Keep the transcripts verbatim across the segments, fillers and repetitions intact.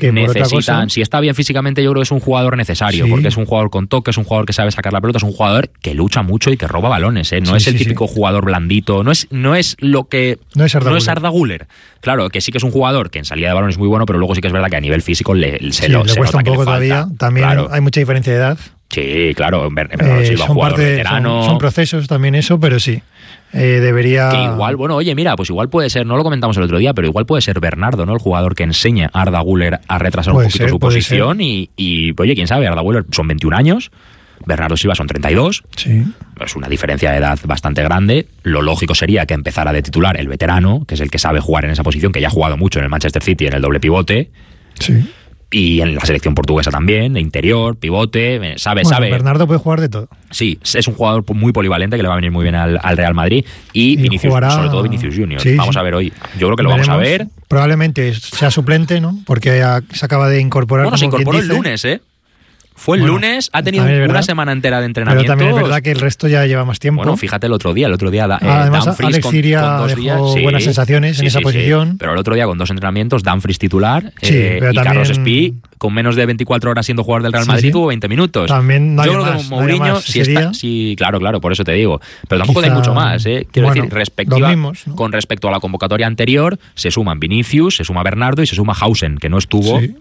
que por necesitan, otra cosa. Si está bien físicamente, yo creo que es un jugador necesario, Sí. porque es un jugador con toque, es un jugador que sabe sacar la pelota, es un jugador que lucha mucho y que roba balones, ¿eh? No Sí, es el sí, típico sí. jugador blandito, no es, no es lo que... No es Arda no es Güler. Arda Güler. Claro, que sí que es un jugador que en salida de balón es muy bueno, pero luego sí que es verdad que a nivel físico le, se Sí, lo le se cuesta nota un poco que le falta. todavía. También Claro. hay mucha diferencia de edad. Sí, claro, Bernardo Eh, Silva, son, jugador parte, veterano. son, son procesos también eso, pero sí. Eh, debería... Que igual, bueno, oye, mira, pues igual puede ser, no lo comentamos el otro día, pero igual puede ser Bernardo, ¿no? El jugador que enseña a Arda Güler a retrasar Puede un poquito ser, su puede posición y, y, oye, quién sabe, Arda Güler son veintiún años, Bernardo Silva son treinta y dos, Sí. es una diferencia de edad bastante grande. Lo lógico sería que empezara de titular el veterano, que es el que sabe jugar en esa posición, que ya ha jugado mucho en el Manchester City en el doble pivote, Sí. y en la selección portuguesa también, de interior, pivote, sabe, Bueno, sabe. Bernardo puede jugar de todo. Sí, es un jugador muy polivalente que le va a venir muy bien al, al Real Madrid y, Y Vinicius, jugará- sobre todo Vinicius Junior. Sí, vamos sí. a ver hoy. Yo creo que lo vamos a ver. Veremos. Probablemente sea suplente, ¿no? Porque ha- se acaba de incorporar. Bueno, se como quien incorporó el dice. lunes, ¿eh? Fue el Bueno, lunes, ha tenido también es una verdad. semana entera de Pero entrenamiento. también es verdad que el resto ya lleva más tiempo. Bueno, fíjate el otro día, el otro día da, eh, Ah, además, Dumfries Alex con, Siria con dos dejó días. buenas sensaciones en esa posición. Pero el otro día con dos entrenamientos, Dumfries titular Sí, eh, pero y también- Carlos Espí, con menos de veinticuatro horas siendo jugador del Real Sí, Madrid, sí. tuvo veinte minutos. También no Yo había creo más, que no había Mourinho, más sí, ese está, día. sí, claro, claro, por eso te digo. Pero tampoco Quizá- hay mucho más, ¿eh? Quiero bueno, decir, respectiva, los mismos, ¿no? con respecto a la convocatoria anterior, se suman Vinicius, se suma Bernardo y se suma Hausen, que no estuvo Sí.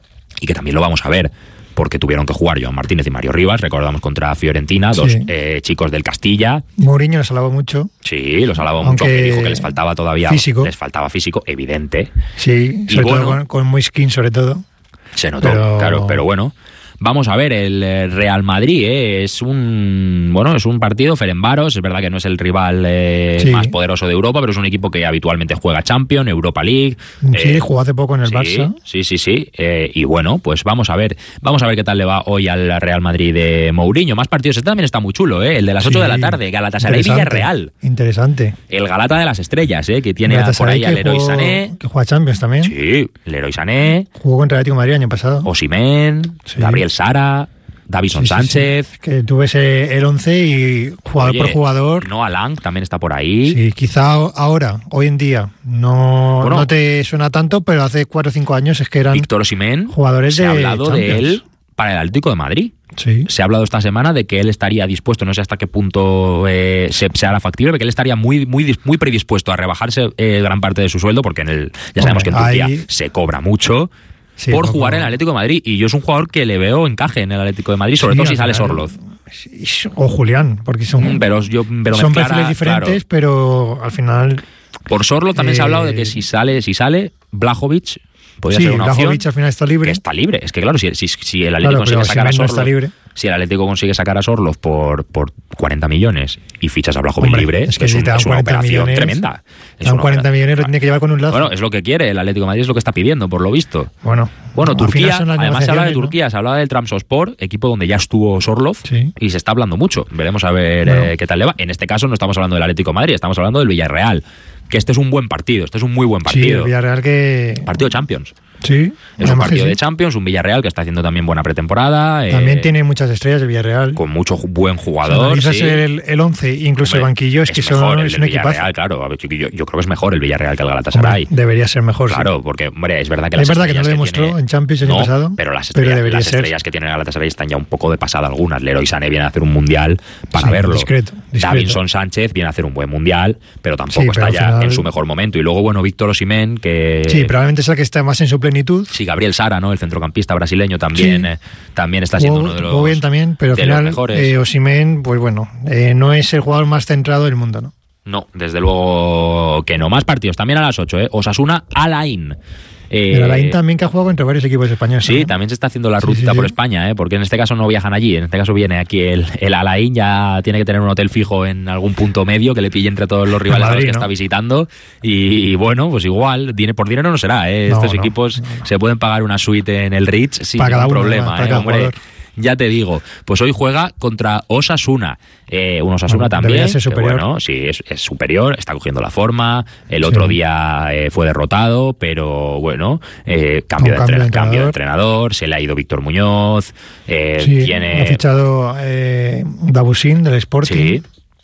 y que también lo vamos a ver. Porque tuvieron que jugar Joan Martínez y Mario Rivas, recordamos contra Fiorentina, dos Sí. eh, chicos del Castilla. Mourinho les alabó mucho. Sí, los alabó Aunque mucho, que dijo que les faltaba todavía físico. les faltaba físico, evidente. Sí, Y sobre bueno, todo con, con Moiskin, sobre todo. Se notó, Pero- claro, pero bueno. Vamos a ver, el eh, Real Madrid eh, es un bueno es un partido Ferencváros, es verdad que no es el rival eh, Sí. más poderoso de Europa, pero es un equipo que habitualmente juega Champions, Europa League. Sí, eh, jugó hace poco en el sí, Barça. Sí, sí, sí. Eh, y bueno, pues vamos a ver, vamos a ver qué tal le va hoy al Real Madrid de Mourinho. Más partidos, este también está muy chulo, ¿eh? El de las ocho Sí, de la tarde, Galatasaray interesante, Villarreal. Interesante. El Galata de las estrellas, ¿eh? Que tiene a- por Galatasaray ahí al que Leroy jugó- Sané. Que juega Champions también. Sí, Leroy Sané, Jugó contra el Atlético de Madrid el año pasado. Osimhen, Sí. Gabriel Sara, Davison Sí, sí, Sánchez. sí. Que tú ves eh, el once y jugador Oye, por jugador. Noah Lang también está por ahí. Sí, quizá ahora, hoy en día, no, Bueno. no te suena tanto, pero hace cuatro o cinco años es que eran Víctor Osimhen, jugadores se de ha hablado de Champions. él para el Atlético de Madrid. Sí. Se ha hablado esta semana de que él estaría dispuesto, no sé hasta qué punto eh, se, se hará factible, pero que él estaría muy muy dis- muy predispuesto a rebajarse eh, gran parte de su sueldo, porque en el, ya sabemos Hombre, que en Turquía ahí- se cobra mucho Sí, por no, jugar no. en el Atlético de Madrid. Y yo es un jugador que le veo encaje en el Atlético de Madrid, sobre Sí, todo si al sale final. Sorloz. Sí, o Julián, porque son, Mm, Pero yo pero son mezclar a- perfiles diferentes, claro. pero al final Por Sorloz también se ha hablado de que Eh, si sale, si sale, Blajovic podría sí, ser una opción. Blajovic al final está libre. Que está libre. Es que claro, si, si, si el Atlético Claro, consigue pero sacar a Osimhen no Sorloz, está libre. si el Atlético consigue sacar a Sorloz por, por cuarenta millones y fichas a Blajovic Hombre, libre, es que es, si un- te dan es una cuarenta operación millones, tremenda. Es Dan una cuarenta opera- millones, lo tiene que llevar con un lazo. Bueno, es lo que quiere el Atlético de Madrid, es lo que está pidiendo, por lo visto. Bueno, Bueno, al Turquía, final son las además se habla de negociaciones, ¿no? Turquía, se habla del Trabzonspor, equipo donde ya estuvo Sorloz, Sí. y se está hablando mucho. Veremos a ver Bueno. eh, qué tal le va. En este caso no estamos hablando del Atlético de Madrid, estamos hablando del Villarreal, que este es un buen partido, este es un muy buen Sí, partido. el Villarreal que... Partido Champions. Sí, Es un además que partido sí. de Champions, un Villarreal que está haciendo también buena pretemporada. También eh, tiene muchas estrellas el Villarreal. con mucho ju- buen Si jugador. analizas sí. el, el once, incluso Hombre, el banquillo, es, que son, mejor el es del un equipazo. Villarreal, claro. A ver, yo, yo- yo creo que es mejor el Villarreal que el Galatasaray. Hombre, debería ser mejor. sí. Claro, porque hombre, es verdad que Es las verdad que no estrellas lo demostró tiene- en Champions el año No, pasado, pero las pero estrellas, debería las ser. estrellas que tiene el Galatasaray están ya un poco de pasada algunas. Leroy Sané viene a hacer un mundial para Sí, verlo. discreto, discreto. Davinson Sánchez viene a hacer un buen mundial, pero tampoco Sí, pero está al ya final- en su mejor momento. Y luego, bueno, Víctor Osimhen, que Sí, probablemente es el que está más en su plenitud. sí, Gabriel Sara, ¿no? El centrocampista brasileño también, Sí. eh, también está siendo Jugó- uno de los, jugó bien también, pero al de los final mejores. eh, Osimhen, pues bueno, eh, no es el jugador más centrado del mundo, ¿no? No, desde luego que no. Más partidos, también a las ocho, ¿eh? Osasuna Alain. Eh, Pero Alain también que ha jugado contra varios equipos españoles. Sí, ¿no? también se está haciendo la Sí, rutita sí, por sí. España, ¿eh? Porque en este caso no viajan allí, en este caso viene aquí el, el Alain, ya tiene que tener un hotel fijo en algún punto medio que le pille entre todos los rivales a los Madrid, que ¿no? está visitando y, y bueno, pues igual, dine- por dinero no será, ¿eh? No, Estos no, equipos no, no. se pueden pagar una suite en el Ritz sin Para cada ningún uno, problema, además, para ¿eh? cada Hombre, jugador. ya te digo, pues hoy juega contra Osasuna. Eh, un Osasuna Bueno, también. debería ser que superior. bueno, sí, es, es superior, está cogiendo la forma. El otro Sí. día eh, fue derrotado, pero bueno, eh, cambio, de Con cambio de entrena- cambio de entrenador. entrenador, se le ha ido Víctor Muñoz, eh, Sí, tiene... ha fichado eh, Dabusin del Sporting. Sí.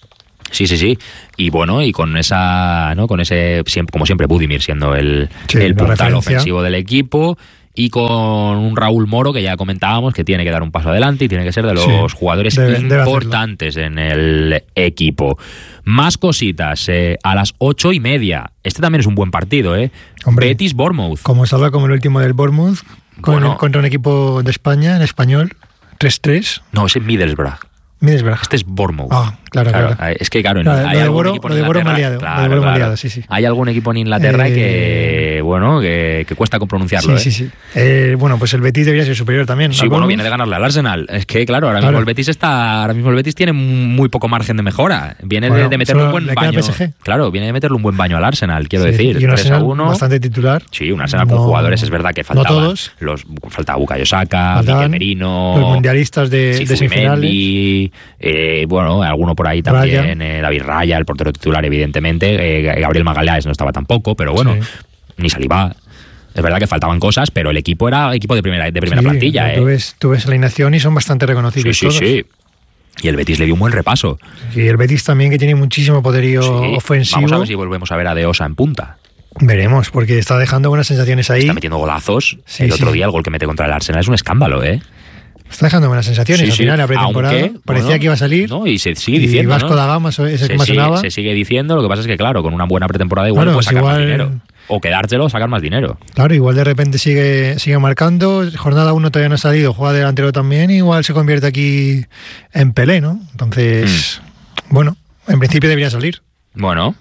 Sí, sí, sí. Y bueno, y con esa, ¿no? Con ese, siempre, como siempre, Budimir siendo el, Sí, el la puntal referencia. ofensivo del equipo. y con un Raúl Moro que ya comentábamos que tiene que dar un paso adelante y tiene que ser de los sí, jugadores debe, importantes debe en el equipo. Más cositas, eh, a las ocho y media. Este también es un buen partido, ¿eh? Betis-Bournemouth. Como salga como el último del Bournemouth, con, bueno, contra un equipo de España, en español, tres tres. No, ese es Middlesbrough. Middlesbrough. Este es Bournemouth. Ah, claro, claro. claro. Es que, claro, claro hay de algún Boro, equipo en de Inglaterra. Maliado, claro, de Boro claro. Maliado, sí, sí. Hay algún equipo en Inglaterra eh, que, bueno, que, que cuesta con pronunciarlo. Sí, ¿eh? sí, sí. Eh, bueno, pues el Betis debería ser superior también. Sí, bueno, viene de ganarle al Arsenal. Es que, claro, ahora claro. mismo el Betis está, ahora mismo el Betis tiene muy poco margen de mejora. Viene bueno, de, de meterle un buen baño. P S G. Claro, viene de meterle un buen baño al Arsenal, quiero sí, decir. Y un Arsenal tres a uno. bastante titular. Sí, un Arsenal no, con jugadores, es verdad que faltaban. No todos. Los, faltaba Bukayo Saka, Mikel Merino. Los mundialistas de, sí, de semifinales. Eh, bueno, alguno por ahí también. Eh, David Raya, el portero titular, evidentemente. Eh, Gabriel Magalhães no estaba tampoco, pero bueno, sí. Ni Saliba. Es verdad que faltaban cosas, pero el equipo era equipo de primera, de primera sí, plantilla. Tú, eh. ves, tú ves la alineación y son bastante reconocibles. Sí, sí, todos. sí. Y el Betis le dio un buen repaso. Y el Betis también, que tiene muchísimo poderío sí. ofensivo. Vamos a ver si volvemos a ver a De Osa en punta. Veremos, porque está dejando buenas sensaciones ahí. Está metiendo golazos. Sí, el otro sí. día el gol que mete contra el Arsenal es un escándalo, ¿eh? Está dejando buenas sensaciones. Sí, al sí. final, la pretemporada, Aunque, parecía bueno, que iba a salir. No, y se sigue diciendo. Y Vasco ¿no? da Gama es el se que más sigue, sonaba. se sigue diciendo, lo que pasa es que, claro, con una buena pretemporada igual claro, puedes sacar igual, más dinero. O quedártelo o sacar más dinero. Claro, igual de repente sigue, sigue marcando. Jornada uno todavía no ha salido, juega delantero también. Igual se convierte aquí en Pelé, ¿no? Entonces, mm. bueno, en principio debería salir. Bueno.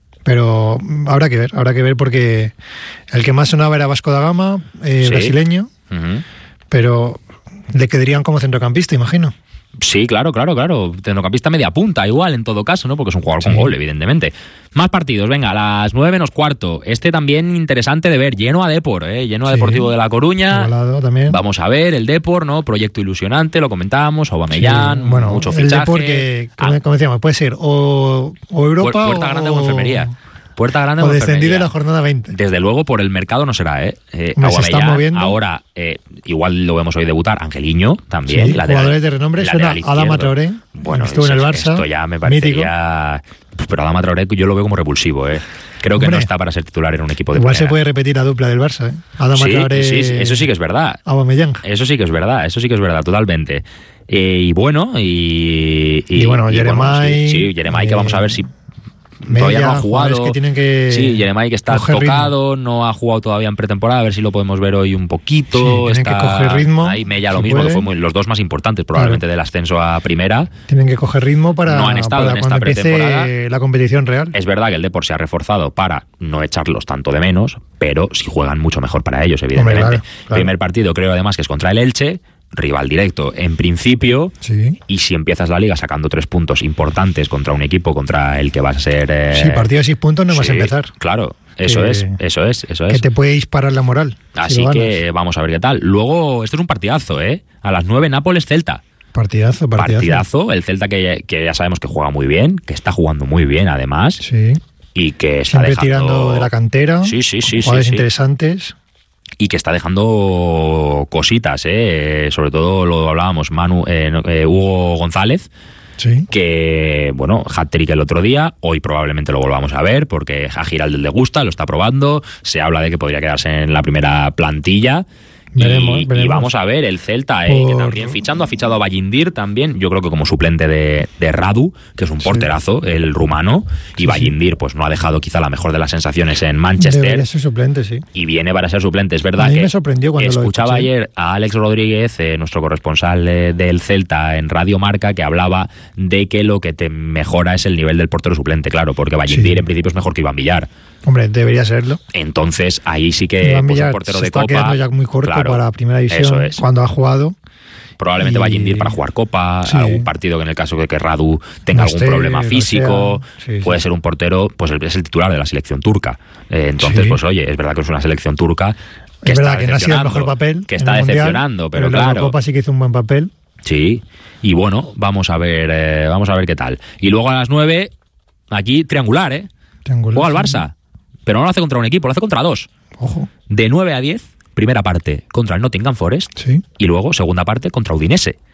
Pero habrá que ver, habrá que ver porque el que más sonaba era Vasco da Gama, eh, sí. brasileño. Uh-huh. Pero le quedarían como centrocampista, imagino. Sí, claro, claro, claro. Centrocampista media punta, igual, en todo caso, ¿no? Porque es un jugador sí. con gol, evidentemente. Más partidos, venga, a las nueve menos cuarto. Este también interesante de ver, lleno a Depor, ¿eh? Lleno a sí. Deportivo de La Coruña. También. Vamos a ver, el Depor, ¿no? Proyecto ilusionante, lo comentábamos, Aubameyang, sí. bueno, mucho el fichaje. El Depor que, como, ah. como decíamos, puede ser o, o Europa Puerta o... Grande o Enfermería. Puerta Grande o descendido de la jornada veinte. Desde luego por el mercado no será, ¿eh? eh se está moviendo. Ahora, eh, igual lo vemos hoy debutar. Angeliño también. Sí, lateral, jugadores de renombre. Suena Adama Traoré. Bueno, estuvo en el Barça. Esto ya me parecería... Mítico. Pero Adama Traoré yo lo veo como repulsivo, ¿eh? Creo que Hombre, no está para ser titular en un equipo de igual primera. se puede repetir la dupla del Barça, ¿eh? Adama sí, Traoré. Sí, sí, eso sí que es verdad. Aubameyang. Eso sí que es verdad, eso sí que es verdad, totalmente. Eh, y bueno, y... Y, y bueno, Jeremai... Bueno, sí, sí, Jeremai, eh, que vamos a ver si... Media, todavía no ha jugado. Que tienen que sí, Jeremai que está tocado, ritmo. No ha jugado todavía en pretemporada, a ver si lo podemos ver hoy un poquito. Sí, está que coger ritmo. Ahí Mella si lo mismo, puede. que fue muy, los dos más importantes probablemente claro. del ascenso a primera. Tienen que coger ritmo para, no han estado para en cuando esta pretemporada. La competición real. Es verdad que el Depor se ha reforzado para no echarlos tanto de menos, pero sí juegan mucho mejor para ellos, evidentemente. Hombre, claro, claro. Primer partido creo además que es contra el Elche. Rival directo en principio sí. y si empiezas la liga sacando tres puntos importantes contra un equipo contra el que vas a ser eh... sí, partido de seis puntos no sí, vas a empezar claro, eso que, es eso es, eso es que te puede disparar la moral así si que vamos a ver qué tal. Luego, esto es un partidazo, ¿eh? A las nueve Nápoles-Celta partidazo, partidazo partidazo, el Celta que, que ya sabemos que juega muy bien, que está jugando muy bien además sí. y que está siempre dejando... tirando de la cantera sí, sí, sí, jugadores sí, sí. interesantes y que está dejando cositas, ¿eh? Sobre todo lo hablábamos, Manu, eh, eh, Hugo González, sí. que, bueno, hat-trick el otro día, hoy probablemente lo volvamos a ver, porque a Giraldez le gusta, lo está probando, se habla de que podría quedarse en la primera plantilla. Veremos, y, veremos. y vamos a ver el Celta, eh, Por... que también fichando, ha fichado a Vallindir también, yo creo que como suplente de, de Radu, que es un porterazo, sí. el rumano, y sí, Vallindir pues no ha dejado quizá la mejor de las sensaciones en Manchester. Debería ser suplente, sí. Y viene para ser suplente, es verdad. A mí que me sorprendió cuando escuchaba lo escuché. ayer a Alex Rodríguez, eh, nuestro corresponsal eh, del Celta en Radio Marca, que hablaba de que lo que te mejora es el nivel del portero suplente, claro, porque Vallindir sí. en principio es mejor que Iván Villar. Hombre, debería serlo. Entonces, ahí sí que Iván pues, Villar un portero se de está Copa. quedando ya muy corto claro, para Primera División eso es. Cuando ha jugado. Probablemente y... Vallindir para jugar Copa, sí. algún partido que en el caso de que Radu tenga no algún esté, problema físico, sí, puede sí. ser un portero, pues es el titular de la selección turca. Eh, entonces, sí. pues oye, es verdad que es una selección turca que es está verdad que no ha sido el mejor papel. Que está decepcionando, mundial, pero, pero claro. la Copa sí que hizo un buen papel. Sí, y bueno, vamos a ver, eh, vamos a ver qué tal. Y luego a las nueve, aquí triangular, ¿eh? Triangular. Juega al Barça. Pero no lo hace contra un equipo, lo hace contra dos. Ojo. De nueve a diez, primera parte contra el Nottingham Forest sí. y luego segunda parte contra Udinese.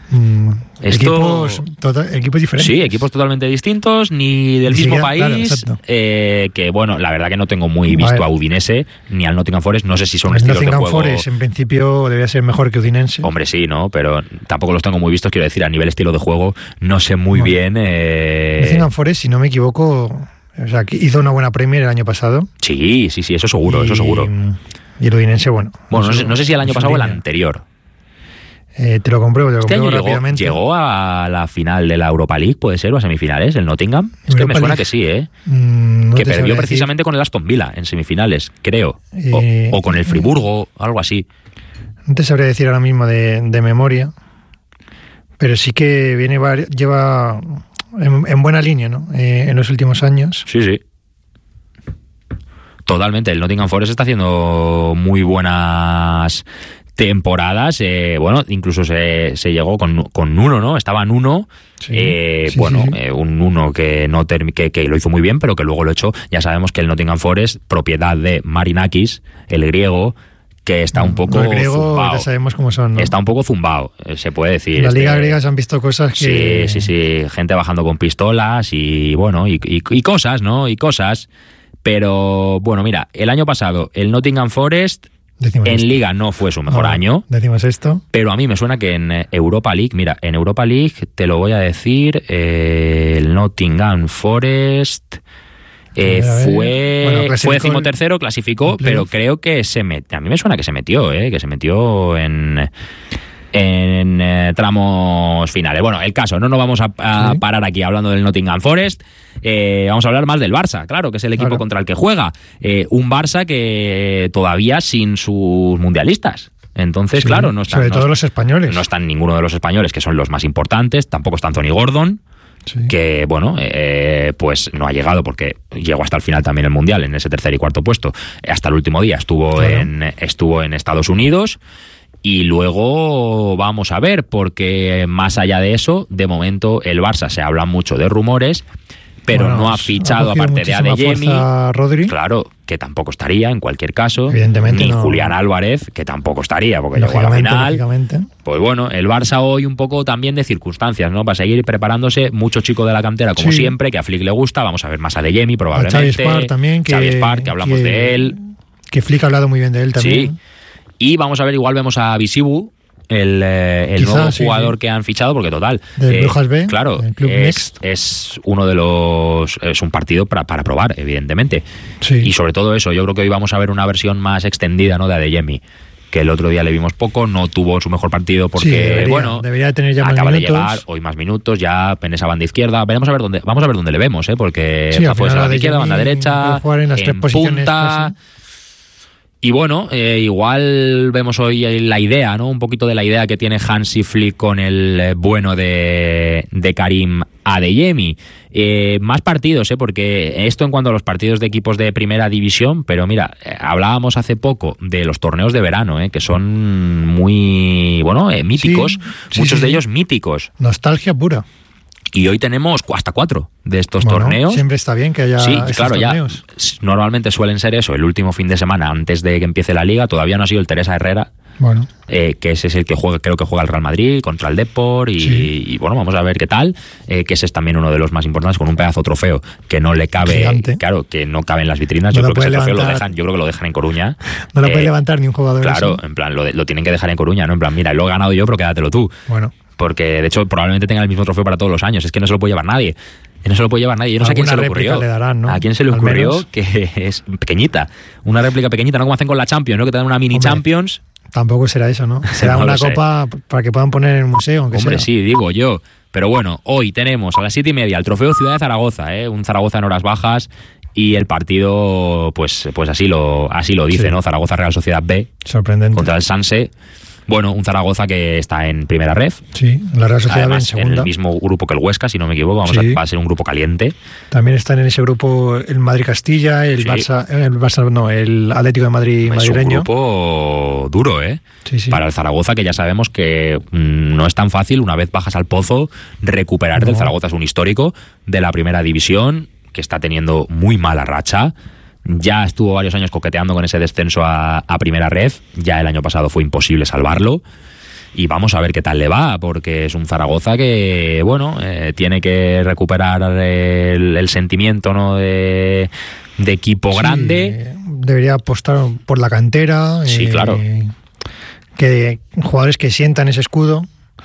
Mm, Esto, equipos, tota, equipos diferentes. Sí, equipos totalmente distintos, ni del ni mismo siquiera, país. Claro, eh, que bueno, la verdad que no tengo muy visto a, a Udinese ni al Nottingham Forest. No sé si son el estilos Nottingham de juego. Forest en principio debería ser mejor que Udinese. Hombre, sí, ¿no? Pero tampoco los tengo muy vistos. Quiero decir, a nivel estilo de juego, no sé muy bueno, bien. Eh... Nottingham Forest, si no me equivoco, o sea, hizo una buena Premier el año pasado. Sí, sí, sí, eso seguro, y, eso seguro. Y el Udinese, bueno. Bueno, no sé, no sé si el año pasado o el anterior. Eh, te lo compruebo, te lo este compruebo año rápidamente. Llegó, llegó a la final de la Europa League, puede ser, o a semifinales, el Nottingham. Es que me suena que sí, ¿eh? Mm, no que perdió precisamente decir. con el Aston Villa en semifinales, creo. Eh, o, o con el Friburgo, algo así. No te sabría decir ahora mismo de, de memoria, pero sí que viene lleva en, en buena línea, ¿no? Eh, en los últimos años. Sí, sí. Totalmente. El Nottingham Forest está haciendo muy buenas temporadas, eh, bueno, incluso se, se llegó con, con uno, ¿no? Estaba en uno, sí, eh, sí, bueno, sí, sí. Eh, un uno que no term- que, que lo hizo muy bien, pero que luego lo echó. Ya sabemos que el Nottingham Forest, propiedad de Marinakis, el griego, que está un poco el griego, zumbao. Ya sabemos cómo son, ¿no? Está un poco zumbao, eh, se puede decir. En la este, liga griega se han visto cosas que... Sí, sí, sí, gente bajando con pistolas y bueno, y, y, y cosas, ¿no? Y cosas. Pero bueno, mira, el año pasado el Nottingham Forest Decimos en esto. Liga no fue su mejor Ah, año. Decimos esto. Pero a mí me suena que en Europa League, mira, en Europa League te lo voy a decir, eh, el Nottingham Forest eh, A ver, fue, bueno, fue decimotercero, clasificó, pero creo que se metió, a mí me suena que se metió, eh, que se metió en... en eh, tramos finales. Bueno, el caso, no nos vamos a, a Sí. parar aquí hablando del Nottingham Forest, eh, vamos a hablar más del Barça, claro, que es el equipo Claro. contra el que juega. Eh, un Barça que todavía sin sus mundialistas. Entonces, Sí, claro, no están, sobre no, todo los españoles. no están ninguno de los españoles, que son los más importantes, tampoco está Anthony Gordon, Sí. que bueno, eh, pues no ha llegado porque llegó hasta el final también el Mundial, en ese tercer y cuarto puesto. Hasta el último día estuvo, Claro. en, estuvo en Estados Unidos. Y luego vamos a ver, porque más allá de eso, de momento el Barça se habla mucho de rumores, pero Bueno, no ha fichado, aparte de Adeyemi, Rodri. claro, que tampoco estaría en cualquier caso, Evidentemente ni no. Julián Álvarez, que tampoco estaría, porque llegó a la Lógicamente, final. lógicamente. Pues bueno, el Barça hoy un poco también de circunstancias, ¿no? Para seguir preparándose, mucho chico de la cantera, como Sí. siempre, que a Flick le gusta, vamos a ver más a Adeyemi A probablemente. Xavi Spar también, que, Xavi Spar, que hablamos que- de él. Que Flick ha hablado muy bien de él también. Sí. Y vamos a ver, igual vemos a Visibu, el, eh, el Quizá, nuevo sí, jugador sí. que han fichado, porque total, Del Brujas B, claro, del Club es, Next. es uno de los, es un partido para, para probar, evidentemente. Sí. Y sobre todo eso, yo creo que hoy vamos a ver una versión más extendida, ¿no?, de Adeyemi, que el otro día le vimos poco, no tuvo su mejor partido porque, Sí, debería, bueno, debería tener ya más acaba de minutos. llegar, hoy más minutos, ya en esa banda izquierda. Veremos a ver dónde, vamos a ver dónde le vemos, ¿eh? Porque Sí, al puede ser final banda izquierda, Adeyemi banda derecha, puede jugar en las tres posiciones punta. casi. Y bueno, eh, igual vemos hoy la idea, ¿no? Un poquito de la idea que tiene Hansi Flick con el eh, bueno de, de Karim Adeyemi. Eh, más partidos, ¿eh? Porque esto en cuanto a los partidos de equipos de primera división, pero mira, eh, hablábamos hace poco de los torneos de verano, ¿eh? Que son muy, bueno, eh, míticos, Sí, sí, muchos sí, de sí. ellos míticos. Nostalgia pura. Y hoy tenemos hasta cuatro de estos Bueno, torneos. Siempre está bien que haya Sí, estos claro, torneos. ya normalmente suelen ser eso, el último fin de semana antes de que empiece la liga. Todavía no ha sido el Teresa Herrera, Bueno, eh, que ese es el que juega, creo que juega el Real Madrid contra el Depor y, Sí. y bueno, vamos a ver qué tal, eh, que ese es también uno de los más importantes, con un pedazo trofeo que no le cabe, Gigante. claro, que no cabe en las vitrinas. No Yo lo creo que ese puede trofeo lo levantar. dejan, yo creo que lo dejan en Coruña. no lo Eh, puede levantar ni un jugador. Claro, eso. en plan, lo, de- lo tienen que dejar en Coruña, ¿no? En plan, mira, lo he ganado yo, pero quédatelo tú. Bueno, Porque de hecho probablemente tenga el mismo trofeo para todos los años. Es que no se lo puede llevar nadie. No se lo puede llevar nadie. Yo no sé a quién se Alguna le ocurrió. réplica le darán, ¿no? A quién se le Al ocurrió menos. que es pequeñita. Una réplica pequeñita, no como hacen con la Champions, ¿no? Que te dan una mini Hombre, Champions. tampoco será eso, ¿no? Será No lo una sé. copa para que puedan poner en el museo, aunque Hombre, sea. sí, digo yo. Pero bueno, hoy tenemos a las siete y media el trofeo Ciudad de Zaragoza, ¿eh? Un Zaragoza en horas bajas. Y el partido, pues, pues así lo, así lo dice, Sí. ¿no? Zaragoza Real Sociedad B Sorprendente. contra el Sanse. Bueno, un Zaragoza que está en primera ref. Sí, la Real Sociedad B en Además, en segunda. el mismo grupo que el Huesca, si no me equivoco. Vamos Sí. a, va a ser un grupo caliente. También están en ese grupo el Madrid Castilla, el Sí. Barça, el Barça, no, el Atlético de Madrid Es un madrileño. grupo duro, ¿eh? Sí, sí. Para el Zaragoza, que ya sabemos que mm, no es tan fácil, una vez bajas al pozo, recuperar No. del Zaragoza. Es un histórico de la primera división, que está teniendo muy mala racha. Ya estuvo varios años coqueteando con ese descenso a, a primera red. Ya el año pasado fue imposible salvarlo. y vamos a ver qué tal le va, porque es un Zaragoza que, bueno, eh, tiene que recuperar el, el sentimiento, ¿no?, de, de equipo sí, grande. Debería apostar por la cantera. Sí, eh, claro. Que jugadores que sientan ese escudo,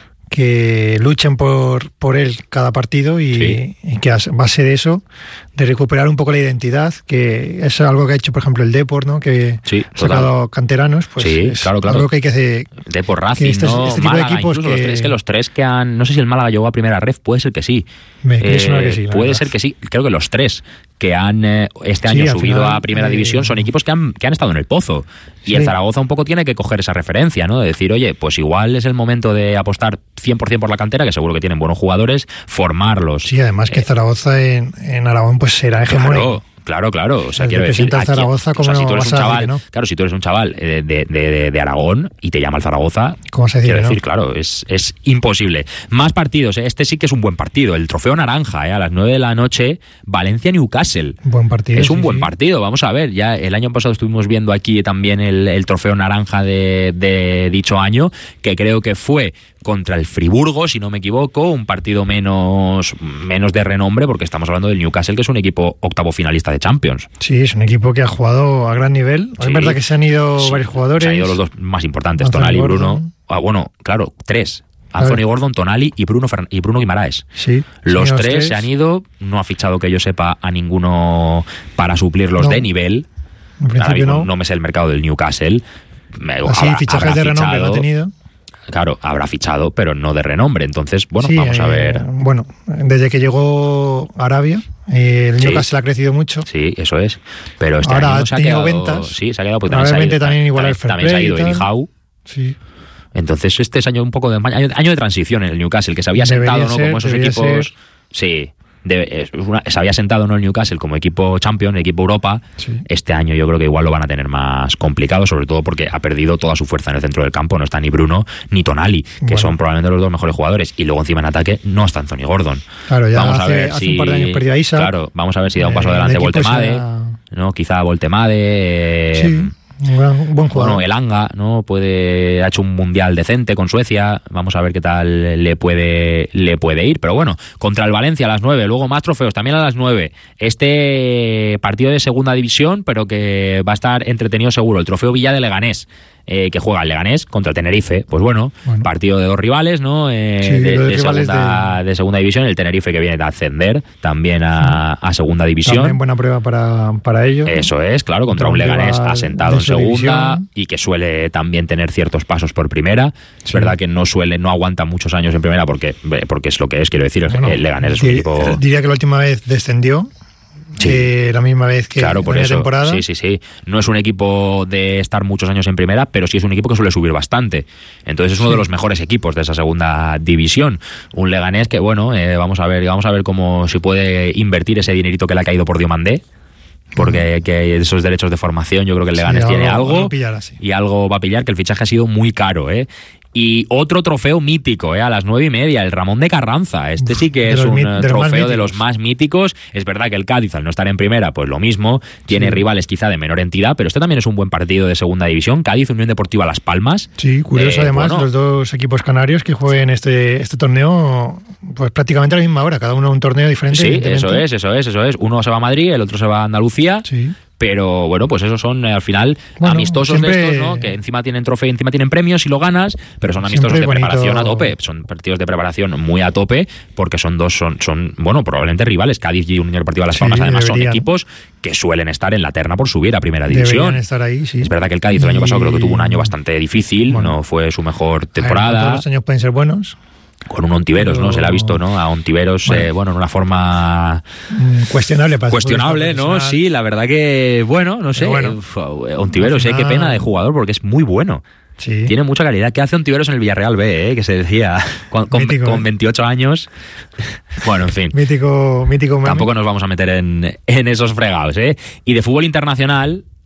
que luchen por, por él cada partido y, sí. y que a base de eso, de recuperar un poco la identidad, que es algo que ha hecho, por ejemplo, el Depor, ¿no?, que sí, ha sacado canteranos, pues sí, es claro, claro. algo que hay que hacer. Depor, Racing, este, ¿no? este tipo Málaga, de equipos que... que... Los tres, que los tres que han... No sé si el Málaga llegó a primera ref, puede ser que sí. Me eh, sonar que sí. Puede verdad. ser que sí. Creo que los tres que han eh, este año sí, subido final, a primera eh, división son equipos que han, que han estado en el pozo. Y sí. el Zaragoza un poco tiene que coger esa referencia, ¿no? De decir, oye, pues igual es el momento de apostar cien por ciento por la cantera, que seguro que tienen buenos jugadores, formarlos. Sí, además que eh, Zaragoza en, en Aragón pues será hegemónico. Claro. Claro, claro, o sea, el quiero decir, aquí, Zaragoza, ¿cómo o sea, si no tú eres un chaval, ¿no? claro, si tú eres un chaval de, de, de, de Aragón y te llama el Zaragoza, ¿cómo se dice, quiero no? decir, claro, es, es imposible. Más partidos, este sí que es un buen partido, el Trofeo Naranja, ¿eh? A las nueve de la noche, Valencia-Newcastle. Buen partido. Es un sí, buen sí. partido, vamos a ver, ya el año pasado estuvimos viendo aquí también el, el Trofeo Naranja de, de dicho año, que creo que fue contra el Friburgo, si no me equivoco, un partido menos, menos de renombre, porque estamos hablando del Newcastle, que es un equipo octavo finalista de Champions. Sí, es un equipo que ha jugado a gran nivel. Sí. Es verdad que se han ido sí. varios jugadores. Se han ido los dos más importantes, Anthony Tonali y Gordon. Bruno. Ah, bueno, claro, tres. Anthony Gordon, Tonali y Bruno, Fern- y Bruno Guimaraes. Sí, los sí, tres, tres se han ido, no ha fichado que yo sepa a ninguno para suplirlos no. de nivel. En principio no. No me sé el mercado del Newcastle. Así, habrá, fichajes habrá de renombre fichado, no ha tenido. Claro, habrá fichado, pero no de renombre. Entonces, bueno, sí, vamos a ver. Eh, bueno, desde que llegó a Arabia, eh, el Newcastle sí. ha crecido mucho. Sí, eso es. Pero este Ahora año se ha quedado. ventas. Sí, se ha quedado. Pues también también se ha ido, también, igual también, el también se ha ido Eddie Howe. Sí. Entonces, este es año un poco de año, año de transición en el Newcastle, que se había debería sentado, ¿no? Ser, como esos equipos. Ser. Sí. De, es una, se había sentado, ¿no?, el Newcastle como equipo champion, equipo Europa. Sí. Este año yo creo que igual lo van a tener más complicado, sobre todo porque ha perdido toda su fuerza en el centro del campo. No está ni Bruno ni Tonali, que bueno. son probablemente los dos mejores jugadores. Y luego encima en ataque no está Anthony Gordon. Claro, ya vamos hace, a ver hace si, un par de años perdió a Isa. Claro, vamos a ver si da un paso eh, adelante Voltemade, sea... ¿no? Quizá Voltemade. Eh, sí. Un gran, buen jugador. Bueno, el Anga, ¿no? Puede, ha hecho un mundial decente con Suecia. Vamos a ver qué tal le puede, le puede ir. Pero bueno, contra el Valencia a las nueve, luego más trofeos, también a las nueve. Este partido de segunda división, pero que va a estar entretenido seguro. El trofeo Villa de Leganés. Eh, que juega el Leganés contra el Tenerife, pues bueno, bueno. partido de dos rivales, ¿no? Eh, sí, de, de, de, segunda, de... de segunda división, el Tenerife que viene de ascender también a, a segunda división. También buena prueba para, para ellos. Eso es, claro, contra, contra un Leganés asentado en segunda división. Y que suele también tener ciertos pasos por primera. Es sí. verdad que no suele, no aguanta muchos años en primera porque, porque es lo que es, quiero decir, bueno, el Leganés es un dir, equipo... Diría que la última vez descendió. Sí. Eh, la misma vez que claro, por en la eso. temporada. Sí, sí, sí. No es un equipo de estar muchos años en primera, pero sí es un equipo que suele subir bastante. Entonces es uno sí. de los mejores equipos de esa segunda división. Un Leganés que, bueno, eh, vamos a ver, vamos a ver cómo se puede invertir ese dinerito que le ha caído por Diomandé. Porque que esos derechos de formación, yo creo que el Leganés sí, tiene algo, algo pillar así. y algo va a pillar, que el fichaje ha sido muy caro, ¿eh? Y otro trofeo mítico, ¿eh? A las nueve y media, el Ramón de Carranza. Este sí que de es un mit, de trofeo los de los más míticos. Es verdad que el Cádiz, al no estar en primera, pues lo mismo. Tiene sí. rivales quizá de menor entidad, pero este también es un buen partido de segunda división. Cádiz, Unión Deportiva Las Palmas. Sí, curioso eh, además, bueno. los dos equipos canarios que jueguen este, este torneo pues prácticamente a la misma hora, cada uno un torneo diferente. Sí, eso es, eso es, eso es. Uno se va a Madrid, el otro se va a Andalucía. Sí. Pero bueno, pues esos son al final bueno, amistosos siempre, de estos, ¿no? Que encima tienen trofeo, encima tienen premios si lo ganas, pero son amistosos de bonito. preparación a tope. Son partidos de preparación muy a tope, porque son dos, son, son bueno, probablemente rivales. Cádiz y Unión Deportiva Las Palmas, sí, además deberían. son equipos que suelen estar en la terna por subir a primera división. Deberían estar ahí, sí. Es verdad que el Cádiz el año pasado creo que tuvo un año bastante difícil, bueno, no fue su mejor temporada. Ver, todos los años pueden ser buenos. Con un Ontiveros, ¿no? Se le ha visto, ¿no? A Ontiveros, bueno, eh, bueno en una forma... Cuestionable. Para Cuestionable, ¿no? Sí, la verdad que, bueno, no sé. Bueno, Ontiveros, eh, qué pena de jugador, porque es muy bueno. Sí. Tiene mucha calidad. ¿Qué hace Ontiveros en el Villarreal B, eh? Que se decía, con, con, mítico, con veintiocho años. Bueno, en fin. Mítico, mítico. Tampoco nos vamos a meter en, en esos fregados, ¿eh? Y de fútbol internacional...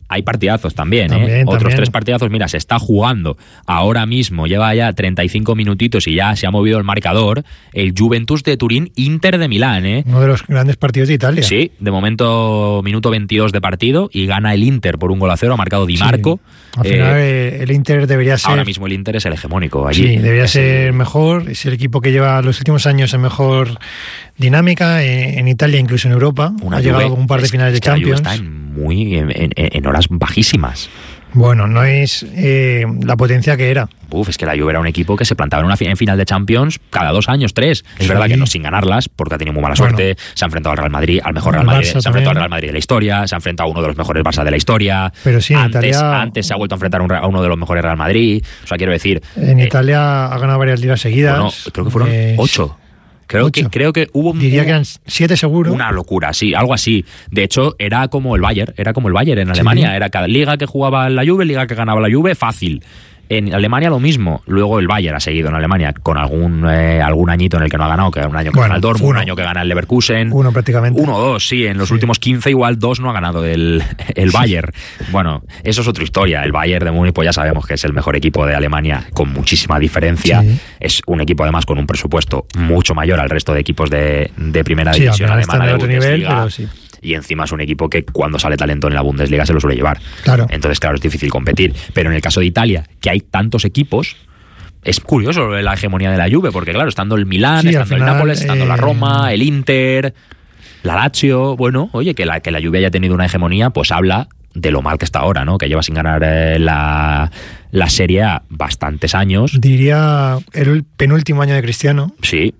hay partidazos también, también ¿eh? Otros también. tres partidazos, mira, se está jugando ahora mismo, lleva ya treinta y cinco minutitos y ya se ha movido el marcador, el Juventus de Turín, Inter de Milán, ¿eh? Uno de los grandes partidos de Italia. Sí, de momento minuto veintidós de partido y gana el Inter por un gol a cero, ha marcado Di Marco. Sí. Al final eh, el Inter debería ser... Ahora mismo el Inter es el hegemónico allí. Sí, debería es ser el mejor, es el equipo que lleva los últimos años en mejor dinámica, en, en Italia, incluso en Europa. Una ha Juve, llegado con un par de es, finales es de Champions. La Juve está en, muy, en, en, en horas bajísimas. Bueno, no es eh, la potencia que era. Uf, es que la Juve era un equipo que se plantaba en una en final de Champions cada dos años, tres. Es sí. verdad que no sin ganarlas, porque ha tenido muy mala suerte. Bueno, se ha enfrentado al Real Madrid, al mejor Real Madrid, se ha enfrentado al Real Madrid de la historia, se ha enfrentado a uno de los mejores Barça de la historia. Pero sí, en antes, Italia... antes se ha vuelto a enfrentar a uno de los mejores Real Madrid. O sea, quiero decir... En eh, Italia ha ganado varias ligas seguidas. Bueno, creo que fueron eh, ocho. Creo Ocho. que, creo que hubo... Diría que eran siete seguro. Una locura, sí, algo así. De hecho, era como el Bayern, era como el Bayern en Alemania. Sí. Era cada liga que jugaba la Juve, liga que ganaba la Juve, fácil. En Alemania lo mismo. Luego el Bayern ha seguido en Alemania con algún eh, algún añito en el que no ha ganado, que un año que bueno, gana el Dortmund, uno. un año que gana el Leverkusen. Uno prácticamente. Uno o dos, sí. En los sí. últimos quince igual dos no ha ganado el, el Bayern. Sí. Bueno, eso es otra historia. El Bayern de Múnich pues ya sabemos que es el mejor equipo de Alemania con muchísima diferencia. Sí. Es un equipo además con un presupuesto mucho mayor al resto de equipos de, de primera sí, división alemana de otro nivel, pero sí. Y encima es un equipo que cuando sale talento en la Bundesliga se lo suele llevar. Claro. Entonces, claro, es difícil competir. Pero en el caso de Italia, que hay tantos equipos, es curioso la hegemonía de la Juve, porque claro, estando el Milán, sí, estando final, el Nápoles, estando eh... la Roma, el Inter, la Lazio, bueno, oye, que la, que la Juve haya tenido una hegemonía, pues habla de lo mal que está ahora, ¿no? Que lleva sin ganar eh, la, la Serie A bastantes años. Diría el penúltimo año de Cristiano. Sí.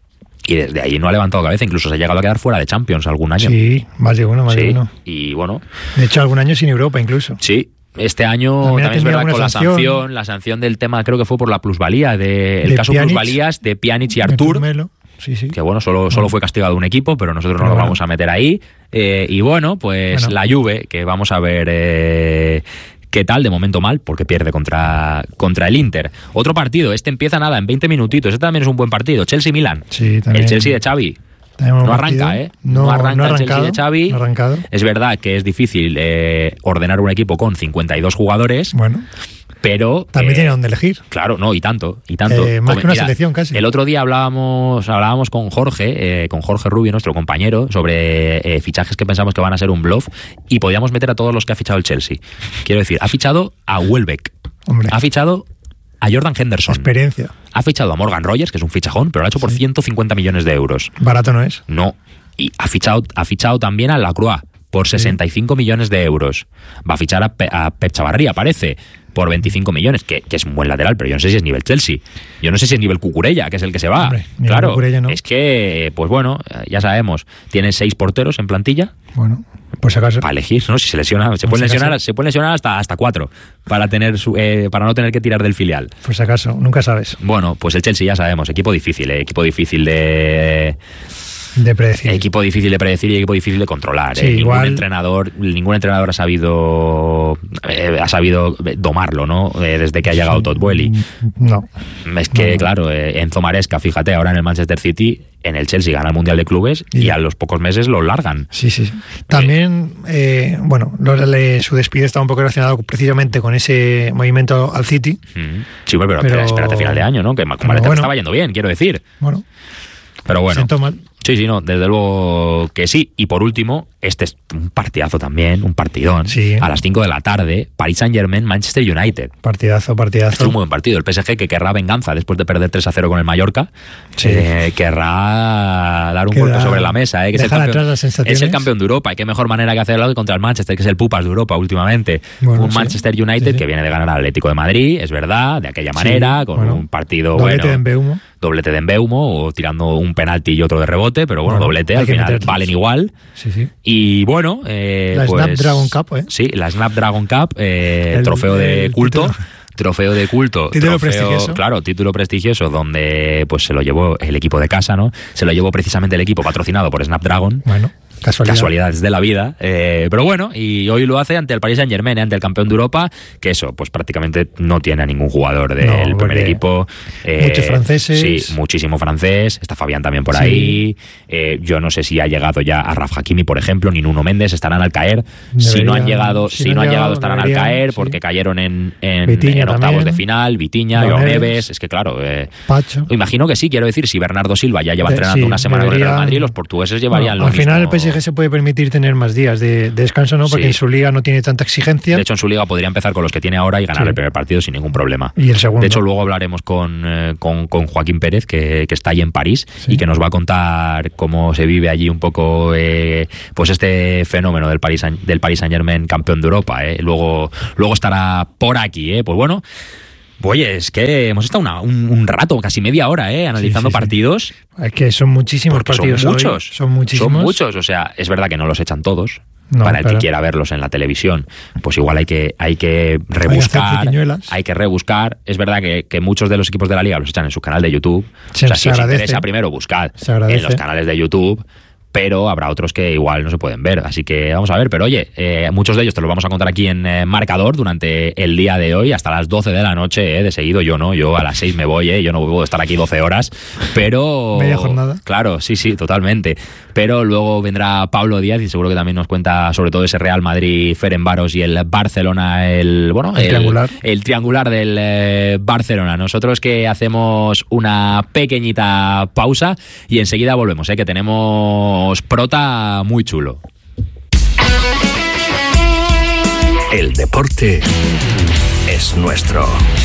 Y desde ahí no ha levantado cabeza, incluso se ha llegado a quedar fuera de Champions algún año. Sí, más de uno, más sí, de uno. Y bueno. De hecho, algún año sin Europa incluso. Sí, este año también, también es verdad con sanción. la sanción, la sanción del tema creo que fue por la plusvalía, de, el de caso Pjanic, plusvalías de Pjanic y Artur. Sí, sí. Que bueno, solo, solo fue castigado un equipo, pero nosotros no pero lo bueno. vamos a meter ahí. Eh, y bueno, pues bueno. la Juve, que vamos a ver... Eh, ¿qué tal? De momento mal, porque pierde contra, contra el Inter. Otro partido, este empieza nada, en veinte minutitos. Este también es un buen partido. Chelsea-Milán. Sí, el Chelsea de Xavi. No arranca, ¿eh? No, no arranca no el Chelsea de Xavi. No arrancado. Es verdad que es difícil eh, ordenar un equipo con cincuenta y dos jugadores. Bueno. Pero también eh, tiene donde elegir. Claro, no, y tanto, y tanto. Eh, más Como, que una mira, selección casi. El otro día hablábamos, hablábamos con Jorge, eh, con Jorge Rubio, nuestro compañero, sobre eh, fichajes que pensamos que van a ser un bluff, y podíamos meter a todos los que ha fichado el Chelsea. Quiero decir, ha fichado a Welbeck, Hombre. ha fichado a Jordan Henderson, experiencia, ha fichado a Morgan Rogers, que es un fichajón, pero lo ha hecho por sí. ciento cincuenta millones de euros. Barato no es. No, y ha fichado, ha fichado también a Lacroix por sesenta y cinco sí. millones de euros. Va a fichar a, Pe a Pep Chavarría, parece, por veinticinco millones, que, que es un buen lateral, pero yo no sé si es nivel Chelsea. Yo no sé si es nivel Cucurella, que es el que se va. Hombre, claro, no. Es que, pues bueno, ya sabemos, tiene seis porteros en plantilla. Bueno, por si acaso. Para elegir, ¿no? Si se lesiona, se pueden si lesionar, se pueden lesionar hasta, hasta cuatro, para tener su, eh, para no tener que tirar del filial. Por si acaso, nunca sabes. Bueno, pues el Chelsea ya sabemos, equipo difícil, eh, equipo difícil de... de predecir. Equipo difícil de predecir y equipo difícil de controlar. Sí, eh. ningún igual... entrenador, ningún entrenador ha sabido eh, ha sabido domarlo, ¿no? Eh, desde que ha llegado sí, Todd Boehly. No. Es que, no. claro, eh, Enzo Maresca, fíjate, ahora en el Manchester City, en el Chelsea gana el Mundial de Clubes y, y a los pocos meses lo largan. Sí, sí. También, eh, bueno, su despido está un poco relacionado precisamente con ese movimiento al City. Mm. Sí, pero, pero espérate a final de año, ¿no? Que Maresca bueno, estaba yendo bien, quiero decir. Bueno. Pero bueno. Siento mal. Sí, sí, no, desde luego que sí. Y por último, este es un partidazo también, un partidón. Sí. A las cinco de la tarde, Paris Saint-Germain, Manchester United. Partidazo, partidazo. Este es un muy buen partido. El P S G, que querrá venganza después de perder tres a cero con el Mallorca, sí. eh, querrá dar un Queda... golpe sobre la mesa. Eh, que es, el campeón, es el campeón de Europa. Y qué mejor manera que hacerlo que contra el Manchester, que es el Pupas de Europa últimamente. Bueno, un sí. Manchester United sí, sí. que viene de ganar al Atlético de Madrid, es verdad, de aquella manera, sí, con bueno, un partido doblete bueno. de Mbeumo. Doblete de Mbeumo, o tirando un penalti y otro de rebote, pero bueno, bueno doblete, al final meterlos. Valen igual. Sí, sí. Y bueno, eh, la pues, Snapdragon Cup, ¿eh? Sí, la Snapdragon Cup, eh, el, trofeo de el culto. Título. Trofeo de culto, título trofeo, prestigioso. Claro, título prestigioso, donde pues se lo llevó el equipo de casa, ¿no? Se lo llevó precisamente el equipo patrocinado por Snapdragon. Bueno. Casualidad. casualidades de la vida. Eh, pero bueno, y hoy lo hace ante el Paris Saint-Germain, ante el campeón de Europa, que eso, pues prácticamente no tiene a ningún jugador del no, primer equipo. Eh, muchos franceses. Sí, muchísimo francés. Está Fabián también por sí. ahí. Eh, yo no sé si ha llegado ya a Raf Hakimi, por ejemplo, ni Nuno Méndez, estarán al caer. Debería, si no han llegado, si, si no han llegado, estarán al caer, porque sí. cayeron en, en, en octavos también. de final. Vitinha, Joao Neves, es que claro, eh, Pacho. Imagino que sí, quiero decir, si Bernardo Silva ya lleva entrenando sí, una semana con el Real Madrid, los portugueses llevarían bueno, lo al mismo. Al final el P S G se puede permitir tener más días de, de descanso, ¿no? Porque sí. en su liga no tiene tanta exigencia. De hecho, en su liga podría empezar con los que tiene ahora y ganar sí. el primer partido sin ningún problema. Y el segundo. De hecho, luego hablaremos con, eh, con, con Joaquín Pérez, que, que está ahí en París sí. y que nos va a contar cómo se vive allí un poco eh, pues este fenómeno del Paris, del Paris Saint-Germain campeón de Europa. Eh. Luego, luego estará por aquí. Eh. Pues bueno... Oye, es que hemos estado una, un, un rato, casi media hora, ¿eh? Analizando sí, sí, partidos. Sí. Es que son muchísimos partidos. Son muchos. Hoy. Son muchísimos. Son muchos. O sea, es verdad que no los echan todos. No, para el claro. que quiera verlos en la televisión, pues igual hay que, hay que rebuscar. Hay, hay que rebuscar. Es verdad que, que muchos de los equipos de la liga los echan en su canal de YouTube. Se, o sea, se si os agradece. interesa, primero buscad en los canales de YouTube. Pero habrá otros que igual no se pueden ver, así que vamos a ver. Pero oye, eh, muchos de ellos te los vamos a contar aquí en eh, Marcador durante el día de hoy, hasta las doce de la noche, eh, de seguido. Yo no, yo a las seis me voy, eh, yo no puedo estar aquí doce horas, pero... Media jornada. Claro, sí, sí, totalmente. Pero luego vendrá Pablo Díaz y seguro que también nos cuenta sobre todo ese Real Madrid, Ferencváros y el Barcelona, el bueno, el, el triangular, el triangular del eh, Barcelona. Nosotros que hacemos una pequeñita pausa y enseguida volvemos, eh, que tenemos prota muy chulo. El deporte es nuestro.